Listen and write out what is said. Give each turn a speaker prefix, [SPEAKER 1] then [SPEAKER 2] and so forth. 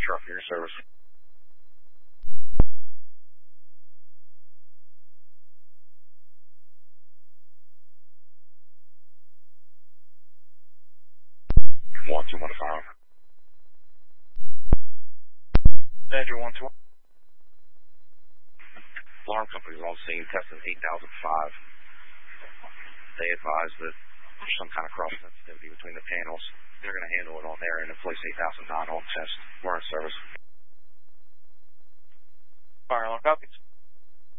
[SPEAKER 1] truck in your service. One, two, one, fire. Andrew, 1-2. Alarm company's on scene, testing 8005. They advise that there's some kind of cross-sensitivity between the panels. They're going to handle it on there and in place 8009 on test. We're in service.